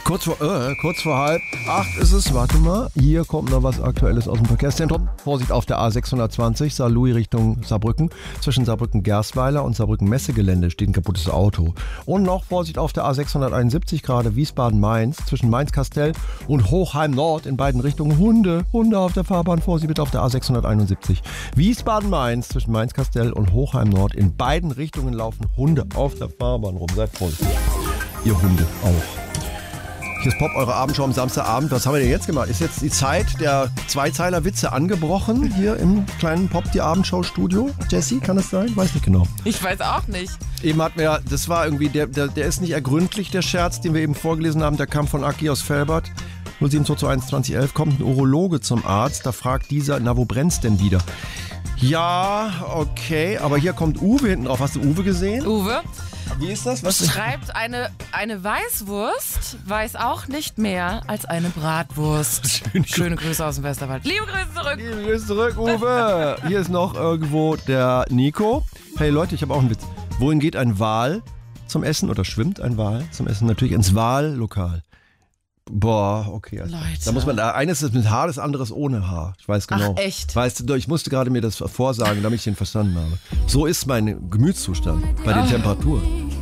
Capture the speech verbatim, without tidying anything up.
Kurz vor, äh, kurz vor halb acht ist es, warte mal, hier kommt noch was Aktuelles aus dem Verkehrszentrum. Vorsicht auf der A sechshundertzwanzig, Saarlouis Richtung Saarbrücken. Zwischen Saarbrücken-Gersweiler und Saarbrücken-Messegelände steht ein kaputtes Auto. Und noch Vorsicht auf der A sechshunderteinundsiebzig, gerade Wiesbaden-Mainz, zwischen Mainz-Kastell und Hochheim-Nord in beiden Richtungen. Hunde, Hunde auf der Fahrbahn, Vorsicht bitte auf der A sechshunderteinundsiebzig. Wiesbaden-Mainz zwischen Mainz-Kastell und Hochheim-Nord in beiden Richtungen laufen Hunde auf der Fahrbahn rum. Seid vorsichtig. Ihr Hunde auch. Hier ist Pop, eure Abendschau am Samstagabend. Was haben wir denn jetzt gemacht? Ist jetzt die Zeit der Zweizeiler-Witze angebrochen hier im kleinen Pop, die Abendschau-Studio? Jessie, kann das sein? Weiß nicht genau. Ich weiß auch nicht. Eben hatten wir, das war irgendwie, der, der, der ist nicht ergründlich, der Scherz, den wir eben vorgelesen haben. Der kam von Aki aus Velbert. null sieben zwei zwei eins zwanzig elf kommt ein Urologe zum Arzt. Da fragt dieser, na, wo brennt's denn wieder? Ja, okay, aber hier kommt Uwe hinten drauf. Hast du Uwe gesehen? Uwe? Wie ist das? Was Schreibt, eine, eine Weißwurst weiß auch nicht mehr als eine Bratwurst. Schön. Schöne Grüße aus dem Westerwald. Liebe Grüße zurück. Liebe Grüße zurück, Uwe. Hier ist noch irgendwo der Nico. Hey Leute, ich habe auch einen Witz. Wohin geht ein Wal zum Essen oder schwimmt ein Wal zum Essen? Natürlich ins Wallokal. Boah, okay. Also, Leute. da muss man, eines ist mit Haar, das andere ist ohne Haar. Ich weiß genau. Ach, echt? Weißt du, ich musste gerade mir das vorsagen, damit ich den verstanden habe. So ist mein Gemütszustand bei den Ah. Temperaturen.